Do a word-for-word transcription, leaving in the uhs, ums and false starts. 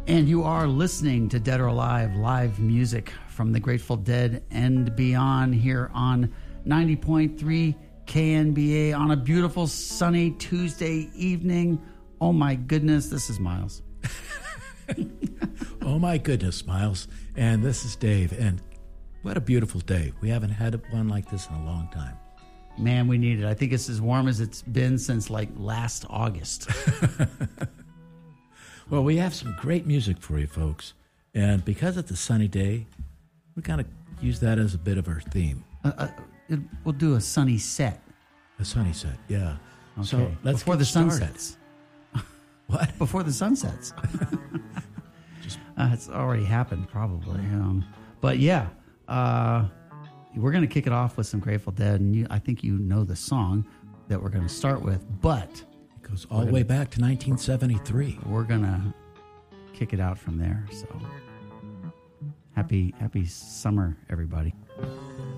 And you are listening to Dead or Alive, live music from the Grateful Dead and beyond here on ninety point three K N B A on a beautiful sunny Tuesday evening. Oh my goodness, this is Miles. Oh my goodness, Miles. And this is Dave. And what a beautiful day. We haven't had one like this in a long time. Man, we need it. I think it's as warm as it's been since like last August. Well, we have some great music for you folks. And because it's a sunny day, we kind of use that as a bit of our theme. Uh, uh, it, we'll do a sunny set. A sunny set, yeah. Okay. So let's Before get the sun started. sets. What? Before the sun sets. Just, uh, it's already happened, probably. Um, but yeah, uh, we're going to kick it off with some Grateful Dead. And you, I think you know the song that we're going to start with. But it goes all the way back to nineteen seventy-three. We're going to kick it out from there. So happy, happy summer, everybody.